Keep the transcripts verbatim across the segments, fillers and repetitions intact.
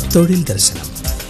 തൊഴിൽ ദർശനം.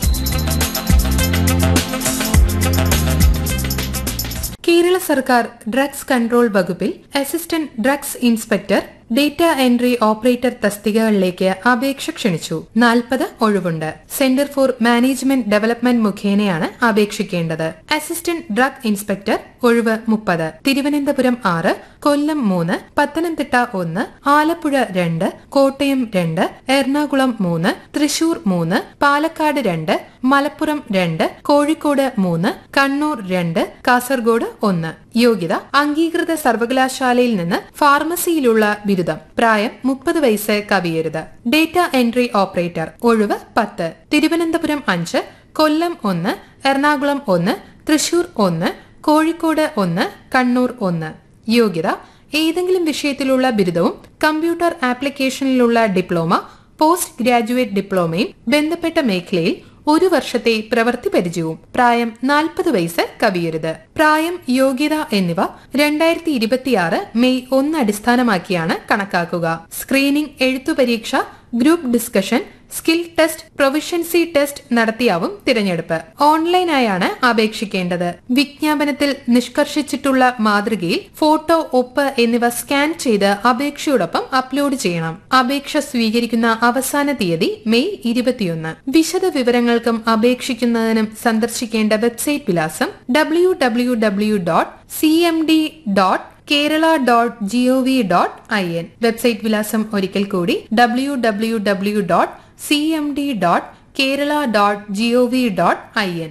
കേരള സർക്കാർ ഡ്രഗ്സ് കൺട്രോൾ വകുപ്പിൽ assistant drugs inspector, data entry operator തസ്തികകളിലേക്ക് അപേക്ഷ ക്ഷണിച്ചു. നാൽപ്പത് ഒഴിവുണ്ട്. സെന്റർ ഫോർ മാനേജ്മെന്റ് ഡെവലപ്മെന്റ് മുഖേനയാണ് അപേക്ഷിക്കേണ്ടത്. അസിസ്റ്റന്റ് ഡ്രഗ് ഇൻസ്പെക്ടർ ഒഴിവ് മുപ്പത്. തിരുവനന്തപുരം ആറ്, കൊല്ലം മൂന്ന്, പത്തനംതിട്ട ഒന്ന്, ആലപ്പുഴ രണ്ട്, കോട്ടയം രണ്ട്, എറണാകുളം മൂന്ന്, തൃശൂർ മൂന്ന്, പാലക്കാട് രണ്ട്, മലപ്പുറം രണ്ട്, കോഴിക്കോട് മൂന്ന്, കണ്ണൂർ രണ്ട്, കാസർഗോഡ് ഒന്ന്. യോഗ്യത അംഗീകൃത സർവകലാശാലയിൽ നിന്ന് ഫാർമസിയിലുള്ള ബിരുദം. പ്രായം മുപ്പത് വയസ്സ് കവിയരുത്. ഡേറ്റ എൻട്രി ഓപ്പറേറ്റർ ഒഴിവ് പത്ത്. തിരുവനന്തപുരം അഞ്ച്, കൊല്ലം ഒന്ന്, എറണാകുളം ഒന്ന്, തൃശൂർ ഒന്ന്, കോഴിക്കോട് ഒന്ന്, കണ്ണൂർ ഒന്ന്. യോഗ്യത ഏതെങ്കിലും വിഷയത്തിലുള്ള ബിരുദവും കമ്പ്യൂട്ടർ ആപ്ലിക്കേഷനിലുള്ള ഡിപ്ലോമ, പോസ്റ്റ് ഗ്രാജുവേറ്റ് ഡിപ്ലോമയും ബന്ധപ്പെട്ട മേഖലയിൽ ഒരു വർഷത്തെ പ്രവൃത്തി പരിചയവും. പ്രായം നാൽപ്പത് വയസ്സ് കവിയരുത്. പ്രായം, യോഗ്യത എന്നിവ രണ്ടായിരത്തി ഇരുപത്തിയാറ് മെയ് ഒന്ന് അടിസ്ഥാനമാക്കിയാണ് കണക്കാക്കുക. സ്ക്രീനിംഗ്, എഴുത്തു പരീക്ഷ, group discussion, skill test, proficiency test നടത്തിയാവും തിരഞ്ഞെടുപ്പ്. ഓൺലൈനായാണ് അപേക്ഷിക്കേണ്ടത്. വിജ്ഞാപനത്തിൽ നിഷ്കർഷിച്ചിട്ടുള്ള മാതൃകയിൽ ഫോട്ടോ, ഒപ്പ് എന്നിവ സ്കാൻ ചെയ്ത് അപേക്ഷയോടൊപ്പം അപ്ലോഡ് ചെയ്യണം. അപേക്ഷ സ്വീകരിക്കുന്ന അവസാന തീയതി മെയ് ഇരുപത്തിയൊന്ന്. വിശദ വിവരങ്ങൾക്കും അപേക്ഷിക്കുന്നതിനും സന്ദർശിക്കേണ്ട വെബ്സൈറ്റ് വിലാസം W W W dot C M D dot Kerala dot G O V dot I N. Website വിലാസം ഒരിക്കൽ കൂടി W W W dot C M D dot Kerala dot G O V dot I N.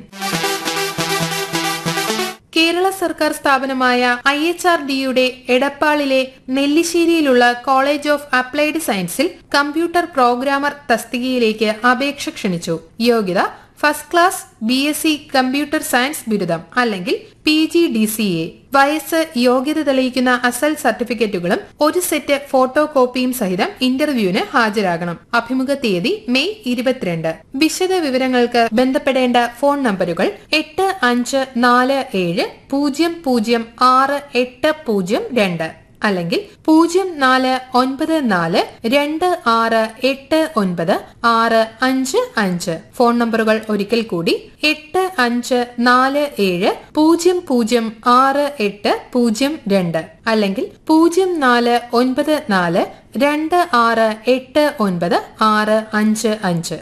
Kerala സർക്കാർ സ്ഥാപനമായ I H R ഡിയുടെ എടപ്പാളിലെ നെല്ലിശ്ശേരിയിലുള്ള college of applied സയൻസിൽ computer programmer തസ്തികയിലേക്ക് അപേക്ഷ ക്ഷണിച്ചു. യോഗ്യത first class B S C computer science ബിരുദം അല്ലെങ്കിൽ P G D C A. വയസ്സ്, യോഗ്യത തെളിയിക്കുന്ന അസൽ സർട്ടിഫിക്കറ്റുകളും ഒരു സെറ്റ് ഫോട്ടോ കോപ്പിയും സഹിതം ഇന്റർവ്യൂവിന് ഹാജരാകണം. അഭിമുഖ തീയതി മെയ് ഇരുപത്തിരണ്ട്. വിശദ വിവരങ്ങൾക്ക് ബന്ധപ്പെടേണ്ട ഫോൺ നമ്പറുകൾ എട്ട് അഞ്ച് നാല് ഏഴ് പൂജ്യം പൂജ്യം ആറ് എട്ട് പൂജ്യം രണ്ട് അല്ലെങ്കിൽ പൂജ്യം നാല് ഒൻപത് നാല് രണ്ട് ആറ് എട്ട് ഒൻപത് ആറ് അഞ്ച് അഞ്ച്. ഫോൺ നമ്പറുകൾ ഒരിക്കൽ കൂടി എട്ട് അഞ്ച് നാല് ഏഴ് പൂജ്യം പൂജ്യം ആറ് എട്ട് പൂജ്യം രണ്ട് അല്ലെങ്കിൽ പൂജ്യം നാല് ഒൻപത് നാല് രണ്ട് ആറ് എട്ട് ഒൻപത് ആറ് അഞ്ച് അഞ്ച്.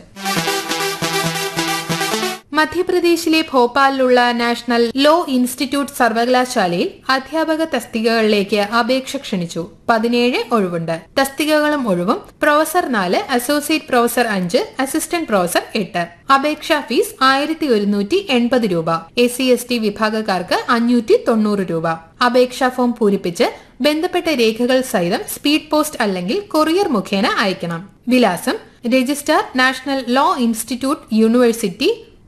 മധ്യപ്രദേശിലെ ഭോപ്പാലിലുള്ള നാഷണൽ ലോ ഇൻസ്റ്റിറ്റ്യൂട്ട് സർവകലാശാലയിൽ അധ്യാപക തസ്തികകളിലേക്ക് അപേക്ഷ ക്ഷണിച്ചു. പതിനേഴ് ഒഴിവുണ്ട്. തസ്തികകളും ഒഴിവും പ്രൊഫസർ നാല്, അസോസിയേറ്റ് പ്രൊഫസർ അഞ്ച്, അസിസ്റ്റന്റ് പ്രൊഫസർ എട്ട്. അപേക്ഷാ ഫീസ് ആയിരത്തി ഒരുന്നൂറ്റി എൺപത് രൂപ. എസ് സി എസ് ടി വിഭാഗക്കാർക്ക് അഞ്ഞൂറ്റി തൊണ്ണൂറ് രൂപ. അപേക്ഷാ ഫോം പൂരിപ്പിച്ച് ബന്ധപ്പെട്ട രേഖകൾ സഹിതം സ്പീഡ് പോസ്റ്റ് അല്ലെങ്കിൽ കൊറിയർ മുഖേന അയക്കണം. വിലാസം registrar, national law institute, university,